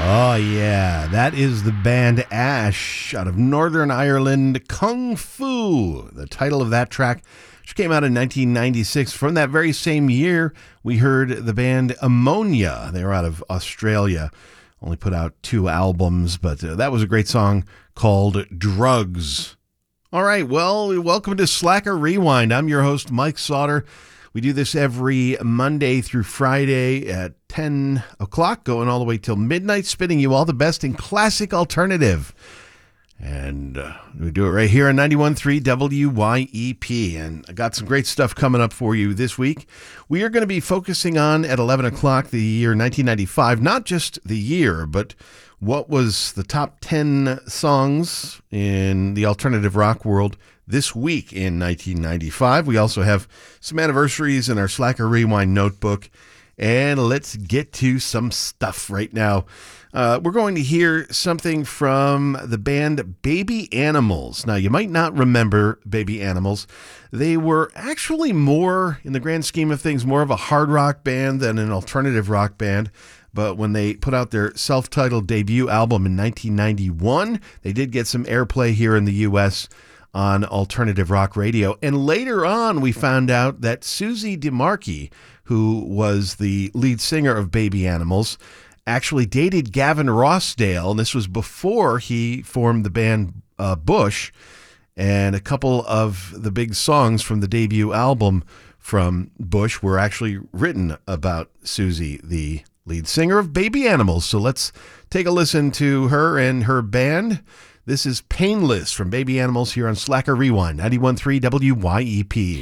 Oh, yeah. That is the band Ash out of Northern Ireland, Kung Fu. The title of that track, which came out in 1996. From that very same year, we heard the band Ammonia. They were out of Australia. Only put out 2 albums, but that was a great song called Drugs. All right, well, welcome to Slacker Rewind. I'm your host, Mike Sauter. We do this every Monday through Friday at 10 o'clock, going all the way till midnight, spinning you all the best in classic alternative. And we do it right here on 91.3 WYEP. And I got some great stuff coming up for you this week. We are going to be focusing on, at 11 o'clock, the year 1995. Not just the year, but what was the top 10 songs in the alternative rock world this week in 1995. We also have some anniversaries in our Slacker Rewind notebook. And let's get to some stuff right now. We're going to hear something from the band Baby Animals. Now, you might not remember Baby Animals. They were actually more, in the grand scheme of things, more of a hard rock band than an alternative rock band. But when they put out their self-titled debut album in 1991, they did get some airplay here in the U.S. on alternative rock radio. And later on, we found out that Susie DeMarchi, who was the lead singer of Baby Animals, actually dated Gavin Rossdale. And this was before he formed the band Bush. And a couple of the big songs from the debut album from Bush were actually written about Susie, the lead singer of Baby Animals. So let's take a listen to her and her band. This is Painless from Baby Animals here on Slacker Rewind, 91.3 WYEP.